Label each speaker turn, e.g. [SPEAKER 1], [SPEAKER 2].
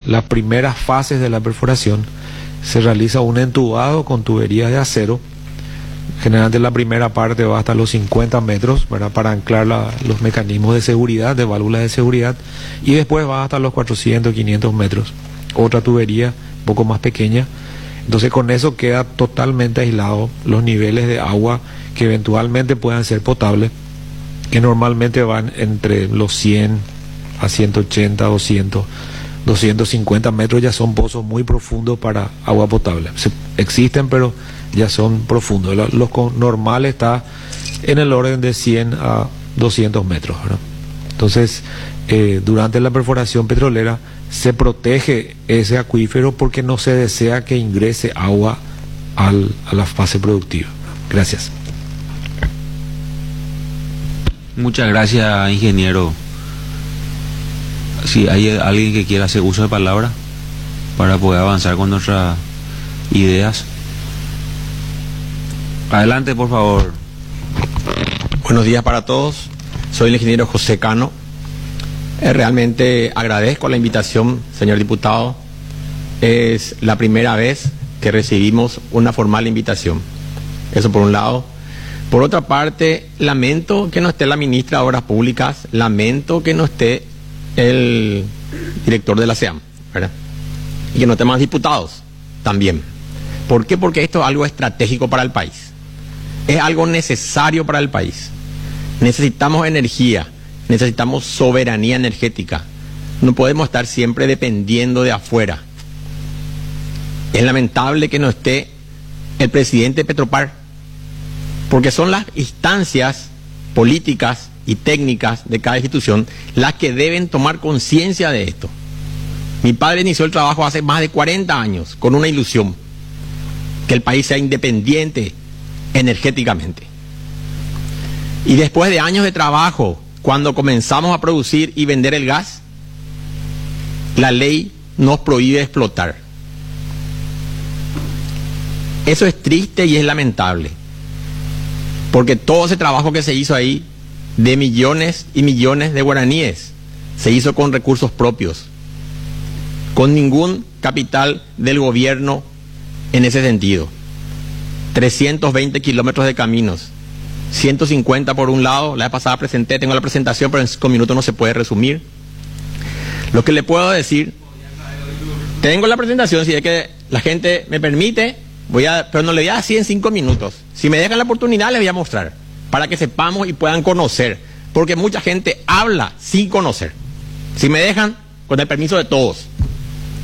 [SPEAKER 1] las primeras fases de la perforación se realiza un entubado con tuberías de acero. Generalmente la primera parte va hasta los 50 metros, ¿verdad?, para anclar los mecanismos de seguridad, de válvulas de seguridad, y después va hasta los 400, 500 metros. Otra tubería un poco más pequeña. Entonces con eso queda totalmente aislado los niveles de agua que eventualmente puedan ser potables, que normalmente van entre los 100 a 180, 200, 250 metros. Ya son pozos muy profundos para agua potable. Existen, pero ya son profundos. Normal está en el orden de 100 a 200 metros, ¿verdad? Entonces, durante la perforación petrolera se protege ese acuífero porque no se desea que ingrese agua a la fase productiva. Gracias.
[SPEAKER 2] Muchas gracias, ingeniero. Si hay alguien que quiera hacer uso de palabra para poder avanzar con nuestras ideas. Adelante, por favor.
[SPEAKER 3] Buenos días para todos. Soy el ingeniero José Cano. Realmente agradezco la invitación, señor diputado. Es la primera vez que recibimos una formal invitación. Eso por un lado. Por otra parte, lamento que no esté la ministra de Obras Públicas, lamento que no esté el director de la SEAM, ¿verdad? Y que no estén más diputados también. ¿Por qué? Porque esto es algo estratégico para el país. Es algo necesario para el país. Necesitamos energía, necesitamos soberanía energética. No podemos estar siempre dependiendo de afuera. Es lamentable que no esté el presidente de Petropar, porque son las instancias políticas y técnicas de cada institución las que deben tomar conciencia de esto. Mi padre inició el trabajo hace más de 40 años con una ilusión: que el país sea independiente energéticamente. Y después de años de trabajo, cuando comenzamos a producir y vender el gas, la ley nos prohíbe explotar. Eso es triste y es lamentable, porque todo ese trabajo que se hizo ahí, de millones y millones de guaraníes, se hizo con recursos propios, con ningún capital del gobierno en ese sentido. 320 kilómetros de caminos, 150 por un lado. La vez pasada presenté, tengo la presentación, pero en 5 minutos no se puede resumir. Lo que le puedo decir, tengo la presentación, si es que la gente me permite, pero no le voy a decir en 5 minutos. Si me dejan la oportunidad, les voy a mostrar, para que sepamos y puedan conocer, porque mucha gente habla sin conocer. Si me dejan, con el permiso de todos.